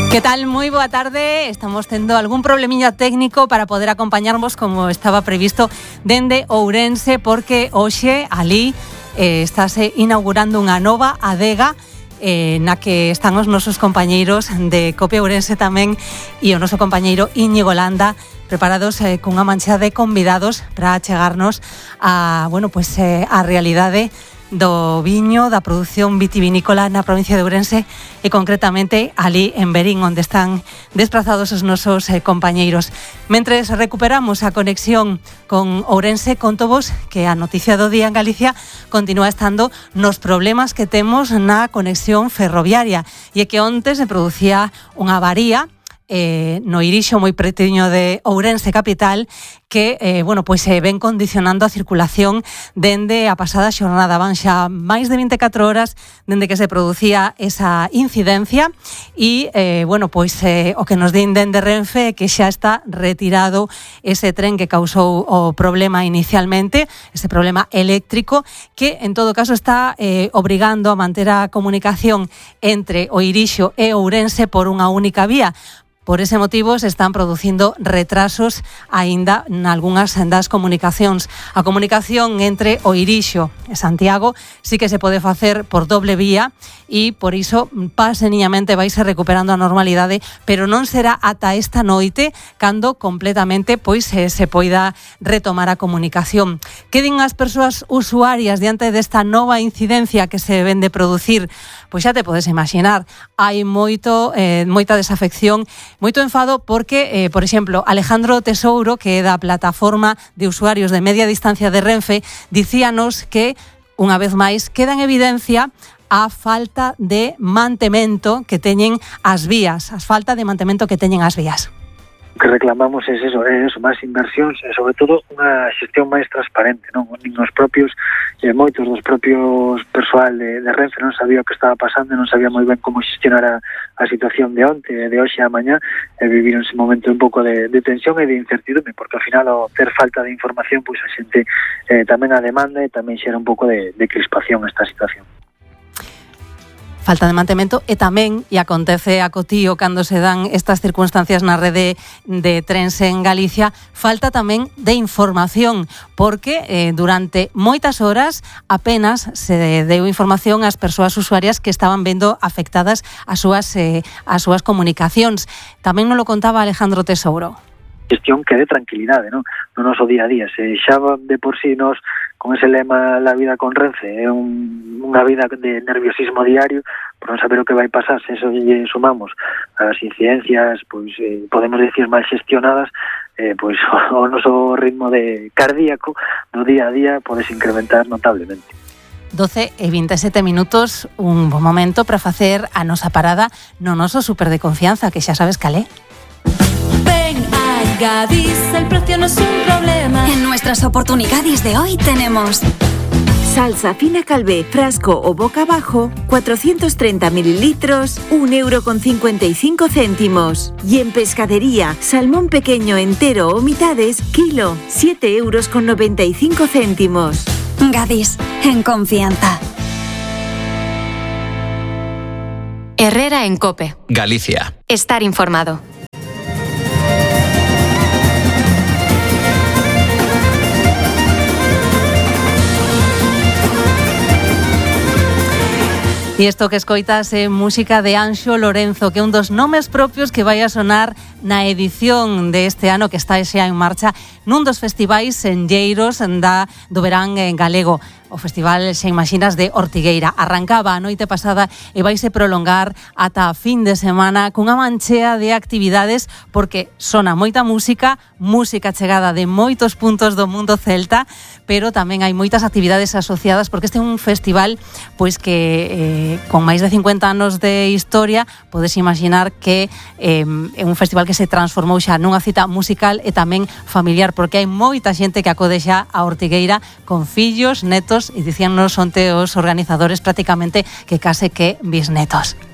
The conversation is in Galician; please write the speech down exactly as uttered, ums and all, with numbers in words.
Que tal? Moi boa tarde. Estamos tendo algún problemiña técnico para poder acompañarvos como estaba previsto dende Ourense, porque hoxe ali eh, estáse inaugurando unha nova adega eh, na que están os nosos compañeiros de Cope Ourense tamén e o noso compañeiro Íñigo Landa preparados eh, cunha mancha de convidados para chegarnos a, bueno, pues, eh, a realidade do viño, da produción vitivinícola na provincia de Ourense e concretamente ali en Verín, onde están desplazados os nosos eh, compañeiros. Mentres recuperamos a conexión con Ourense, contovos que a noticia do día en Galicia continúa estando nos problemas que temos na conexión ferroviaria, e é que onte se producía unha avaría Eh, no Irixo, moi pretiño de Ourense capital, que, eh, bueno, pois se ven condicionando a circulación dende a pasada xornada. Van xa máis de veinticuatro horas dende que se producía esa incidencia e, eh, bueno, pois eh, o que nos din dende Renfe é que xa está retirado ese tren que causou o problema inicialmente, ese problema eléctrico, que en todo caso está eh, obrigando a manter a comunicación entre o Irixo e Ourense por unha única vía. Por ese motivo se están producindo retrasos aínda nalgunhas das comunicacións. A comunicación entre o Irixo e Santiago sí que se pode facer por doble vía e por iso paseniñamente vaise recuperando a normalidade, pero non será ata esta noite cando completamente pois se, se poida retomar a comunicación. Que din as persoas usuarias diante desta nova incidencia que se ven de producir? Pois xa te podes imaginar, hai moito eh, moita desafección, moito enfado porque, eh, por exemplo, Alejandro Tesouro, que é da plataforma de usuarios de media distancia de Renfe, dicíanos que, unha vez máis, queda en evidencia a falta de mantemento que teñen as vías, a falta de mantemento que teñen as vías. O que reclamamos é eso, é eso, máis inversións e, sobre todo, unha xestión máis transparente, non? Nin os propios, eh, moitos dos propios persoal de, de Renfe non sabía o que estaba pasando, non sabía moi ben como xestionar a, a situación de onte, de hoxe a mañá, e viviron ese momento un pouco de, de tensión e de incertidumbre, porque ao final, ao ter falta de información, pois a xente eh, tamén a demanda e tamén xera un pouco de, de crispación esta situación. Falta de mantemento e tamén, e acontece a cotío cando se dan estas circunstancias na rede de trens en Galicia, falta tamén de información, porque eh, durante moitas horas apenas se deu información ás persoas usuarias que estaban vendo afectadas as súas, eh, as súas comunicacións. Tamén nos lo contaba Alejandro Tesouro. Gestión que dé tranquilidade, non? No noso día a día. Se xa de por sí nos, con ese lema la vida con Renfe, é un, unha vida de nerviosismo diario, por non saber o que vai pasar, se eso lle sumamos as incidencias, pois eh, podemos decir mal xestionadas, eh, pois o noso ritmo de cardíaco do día a día podes incrementar notablemente. doce e veintisiete minutos, un bom momento para facer a nosa parada no noso súper de confianza, que xa sabes calé. Gadis, el precio no es un problema. En nuestras oportunidades de hoy tenemos salsa fina Calvé, frasco o boca abajo, cuatrocientos treinta mililitros, un euro con cincuenta y cinco céntimos. Y en pescadería, salmón pequeño entero o mitades, kilo, siete euros con noventa y cinco céntimos. Gadis, en confianza. Herrera en Cope. Galicia. Estar informado. E isto que escoitas é música de Anxo Lorenzo, que é un dos nomes propios que vai a sonar na edición deste ano que está xa en marcha nun dos festivais enlleiros da, do verán en galego. O festival Xa Imaxinas de Ortigueira arrancaba a noite pasada e vaise prolongar ata a fin de semana cunha manchea de actividades, porque sona moita música, música chegada de moitos puntos do mundo celta, pero tamén hai moitas actividades asociadas, porque este é un festival pois que eh, con máis de cincuenta anos de historia, podes imaginar que eh, é un festival que se transformou xa nunha cita musical e tamén familiar, porque hai moita xente que acode xa a Ortigueira con fillos, netos, e dicíannos onte os organizadores prácticamente que case que bisnetos.